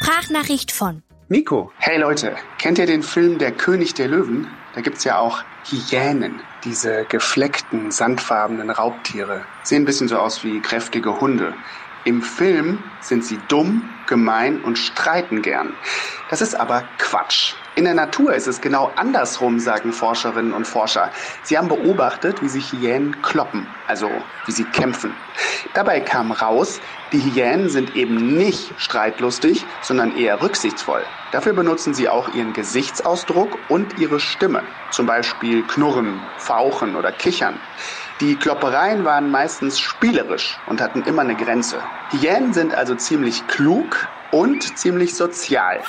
Sprachnachricht von Nico. Hey Leute, kennt ihr den Film Der König der Löwen? Da gibt's ja auch Hyänen, diese gefleckten, sandfarbenen Raubtiere. Sehen ein bisschen so aus wie kräftige Hunde. Im Film sind sie dumm, gemein und streiten gern. Das ist aber Quatsch. In der Natur ist es genau andersrum, sagen Forscherinnen und Forscher. Sie haben beobachtet, wie sich Hyänen kloppen, also wie sie kämpfen. Dabei kam raus, die Hyänen sind eben nicht streitlustig, sondern eher rücksichtsvoll. Dafür benutzen sie auch ihren Gesichtsausdruck und ihre Stimme. Zum Beispiel knurren, fauchen oder kichern. Die Kloppereien waren meistens spielerisch und hatten immer eine Grenze. Hyänen sind also ziemlich klug und ziemlich sozial.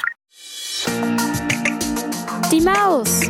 Die Maus.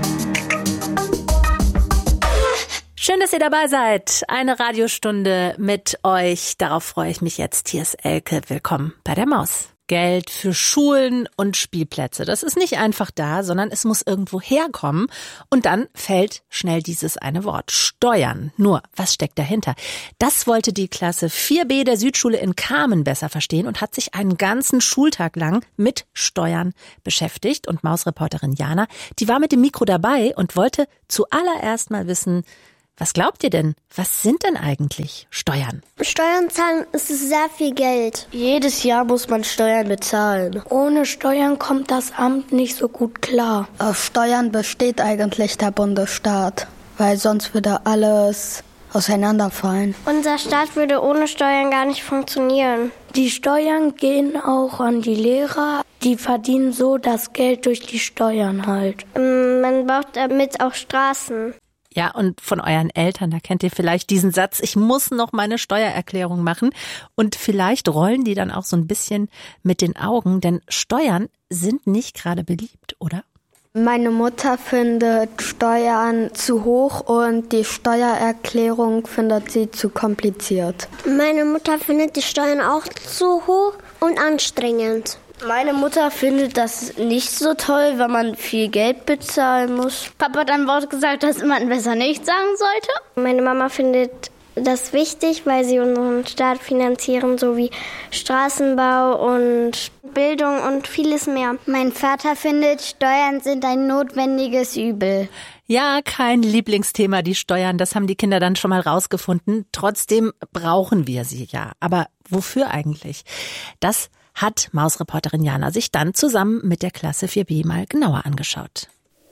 Schön, dass ihr dabei seid. Eine Radiostunde mit euch. Darauf freue ich mich jetzt. Hier ist Elke. Willkommen bei der Maus. Geld für Schulen und Spielplätze. Das ist nicht einfach da, sondern es muss irgendwo herkommen. Und dann fällt schnell dieses eine Wort: Steuern. Nur, was steckt dahinter? Das wollte die Klasse 4b der Südschule in Kamen besser verstehen und hat sich einen ganzen Schultag lang mit Steuern beschäftigt. Und Mausreporterin Jana, die war mit dem Mikro dabei und wollte zuallererst mal wissen: Was glaubt ihr denn? Was sind denn eigentlich Steuern? Steuern zahlen ist sehr viel Geld. Jedes Jahr muss man Steuern bezahlen. Ohne Steuern kommt das Amt nicht so gut klar. Aus Steuern besteht eigentlich der Bundesstaat, weil sonst würde alles auseinanderfallen. Unser Staat würde ohne Steuern gar nicht funktionieren. Die Steuern gehen auch an die Lehrer. Die verdienen so das Geld durch die Steuern halt. Man baut damit auch Straßen. Ja, und von euren Eltern, da kennt ihr vielleicht diesen Satz: Ich muss noch meine Steuererklärung machen. Und vielleicht rollen die dann auch so ein bisschen mit den Augen, denn Steuern sind nicht gerade beliebt, oder? Meine Mutter findet Steuern zu hoch und die Steuererklärung findet sie zu kompliziert. Meine Mutter findet die Steuern auch zu hoch und anstrengend. Meine Mutter findet das nicht so toll, wenn man viel Geld bezahlen muss. Papa hat ein Wort gesagt, das man besser nicht sagen sollte. Meine Mama findet das wichtig, weil sie unseren Staat finanzieren, sowie Straßenbau und Bildung und vieles mehr. Mein Vater findet, Steuern sind ein notwendiges Übel. Ja, kein Lieblingsthema, die Steuern. Das haben die Kinder dann schon mal rausgefunden. Trotzdem brauchen wir sie ja. Aber wofür eigentlich? Das hat Mausreporterin Jana sich dann zusammen mit der Klasse 4b mal genauer angeschaut.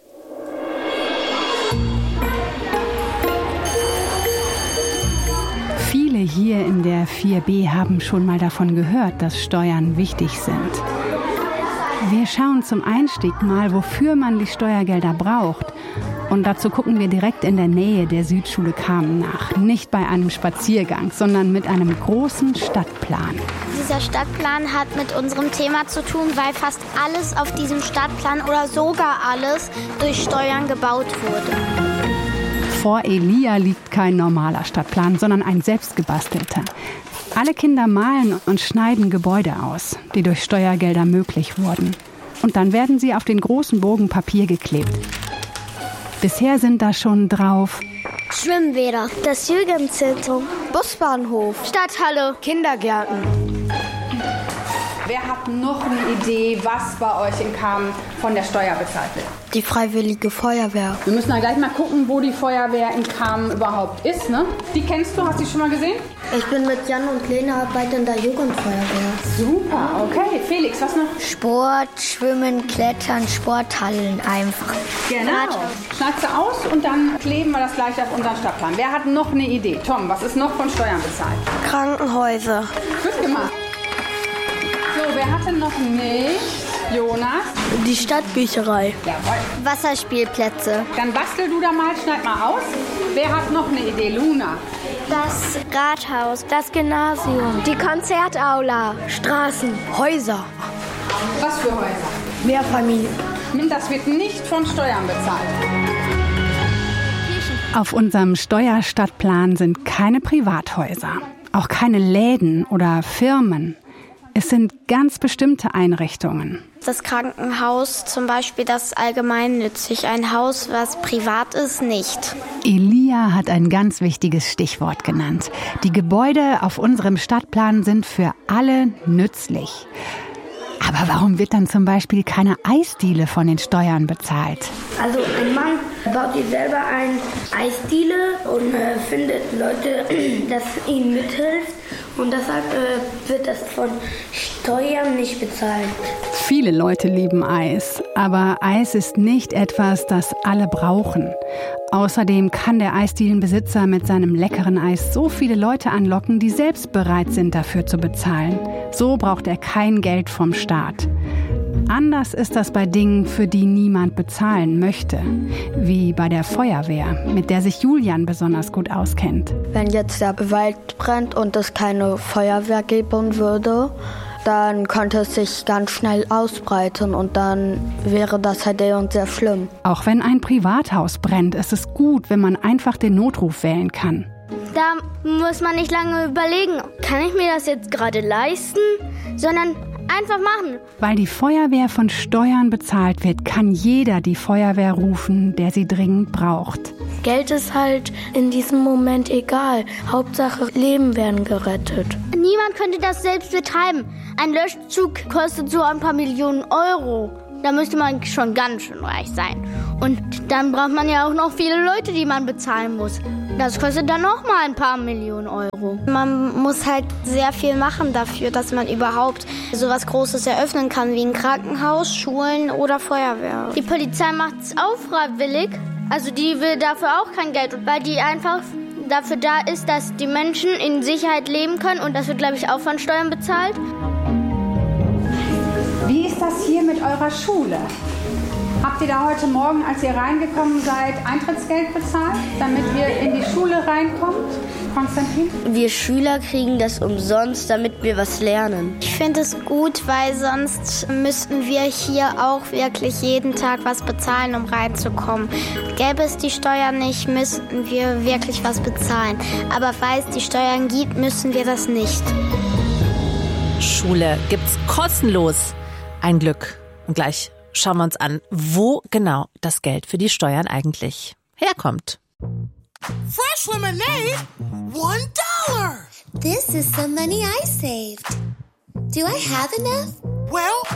Viele hier in der 4b haben schon mal davon gehört, dass Steuern wichtig sind. Wir schauen zum Einstieg mal, wofür man die Steuergelder braucht. Und dazu gucken wir direkt in der Nähe der Südschule Kamen nach. Nicht bei einem Spaziergang, sondern mit einem großen Stadtplan. Dieser Stadtplan hat mit unserem Thema zu tun, weil fast alles auf diesem Stadtplan oder sogar alles durch Steuern gebaut wurde. Vor Elia liegt kein normaler Stadtplan, sondern ein selbstgebastelter. Alle Kinder malen und schneiden Gebäude aus, die durch Steuergelder möglich wurden. Und dann werden sie auf den großen Bogen Papier geklebt. Bisher sind da schon drauf Schwimmbäder, das Jugendzentrum, Busbahnhof, Stadthalle, Kindergärten. Wer hat noch eine Idee, was bei euch in Kamen von der Steuer bezahlt wird? Die Freiwillige Feuerwehr. Wir müssen dann gleich mal gucken, wo die Feuerwehr in Kamen überhaupt ist, ne? Die kennst du, hast du die schon mal gesehen? Ich bin mit Jan und Lena bei der Jugendfeuerwehr. Super, okay. Felix, was noch? Sport, Schwimmen, Klettern, Sporthallen einfach. Genau. Schneidest du aus und dann kleben wir das gleich auf unseren Stadtplan. Wer hat noch eine Idee? Tom, was ist noch von Steuern bezahlt? Krankenhäuser. Gut gemacht. So, wer hatte noch nicht? Jonas? Die Stadtbücherei. Jawohl. Wasserspielplätze. Dann bastel du da mal, schneid mal aus. Wer hat noch eine Idee? Luna? das Rathaus, das Gymnasium, die Konzertaula, Straßen, Häuser. Was für Häuser? Mehrfamilien. Das wird nicht von Steuern bezahlt. Auf unserem Steuerstadtplan sind keine Privathäuser, auch keine Läden oder Firmen. Es sind ganz bestimmte Einrichtungen. Das Krankenhaus zum Beispiel, das ist allgemeinnützig. Ein Haus, was privat ist, nicht. Elia hat ein ganz wichtiges Stichwort genannt. Die Gebäude auf unserem Stadtplan sind für alle nützlich. Aber warum wird dann zum Beispiel keine Eisdiele von den Steuern bezahlt? Also ein Mann baut sich selber eine Eisdiele und findet Leute, das ihm mithilft. Und deshalb wird das von Steuern nicht bezahlt. Viele Leute lieben Eis, aber Eis ist nicht etwas, das alle brauchen. Außerdem kann der Eisdielenbesitzer mit seinem leckeren Eis so viele Leute anlocken, die selbst bereit sind, dafür zu bezahlen. So braucht er kein Geld vom Staat. Anders ist das bei Dingen, für die niemand bezahlen möchte. Wie bei der Feuerwehr, mit der sich Julian besonders gut auskennt. Wenn jetzt der Wald brennt und es keine Feuerwehr geben würde, dann könnte es sich ganz schnell ausbreiten und dann wäre das halt sehr schlimm. Auch wenn ein Privathaus brennt, ist es gut, wenn man einfach den Notruf wählen kann. Da muss man nicht lange überlegen, kann ich mir das jetzt gerade leisten, sondern einfach machen. Weil die Feuerwehr von Steuern bezahlt wird, kann jeder die Feuerwehr rufen, der sie dringend braucht. Geld ist halt in diesem Moment egal. Hauptsache Leben werden gerettet. Niemand könnte das selbst betreiben. Ein Löschzug kostet so ein paar Millionen Euro. Da müsste man schon ganz schön reich sein. Und dann braucht man ja auch noch viele Leute, die man bezahlen muss. Das kostet dann noch mal ein paar Millionen Euro. Man muss halt sehr viel machen dafür, dass man überhaupt so was Großes eröffnen kann, wie ein Krankenhaus, Schulen oder Feuerwehr. Die Polizei macht es auch freiwillig. Also die will dafür auch kein Geld, weil die einfach dafür da ist, dass die Menschen in Sicherheit leben können. Und das wird, glaube ich, auch von Steuern bezahlt. Wie ist das hier mit eurer Schule? Habt ihr da heute Morgen, als ihr reingekommen seid, Eintrittsgeld bezahlt, damit ihr in die Schule reinkommt? Konstantin? Wir Schüler kriegen das umsonst, damit wir was lernen. Ich finde es gut, weil sonst müssten wir hier auch wirklich jeden Tag was bezahlen, um reinzukommen. Gäbe es die Steuern nicht, müssten wir wirklich was bezahlen. Aber weil es die Steuern gibt, müssen wir das nicht. Schule gibt's kostenlos. Ein Glück. Und gleich schauen wir uns an, wo genau das Geld für die Steuern eigentlich herkommt. Fresh lemonade, $1. This is some money I saved. Do I have enough? Well,